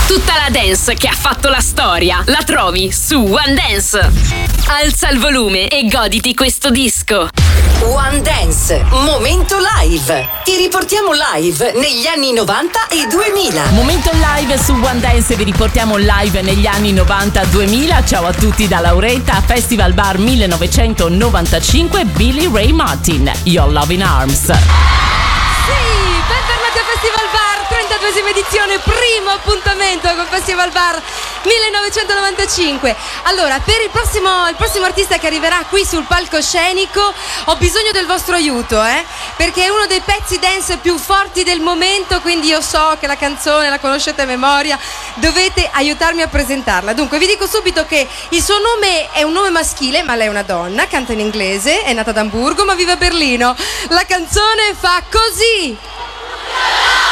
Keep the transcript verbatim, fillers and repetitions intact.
Tutta la dance che ha fatto la storia la trovi su One Dance. Alza il volume e goditi questo disco. One Dance, momento live. Ti riportiamo live negli anni novanta e duemila. Momento live su One Dance, vi riportiamo live negli anni novanta duemila. Ciao a tutti da Lauretta, Festival Bar millenovecentonovantacinque, Billy Ray Martin, Your Love in Arms. Sì, bentornati a Festival Bar, trentaduesima edizione, primo appuntamento con Festival Bar millenovecentonovantacinque. Allora, per il prossimo, il prossimo artista che arriverà qui sul palcoscenico ho bisogno del vostro aiuto, eh? Perché è uno dei pezzi dance più forti del momento, quindi io so che la canzone la conoscete a memoria, dovete aiutarmi a presentarla. Dunque, vi dico subito che il suo nome è un nome maschile, ma lei è una donna, canta in inglese, è nata ad Amburgo ma vive a Berlino. La canzone fa così.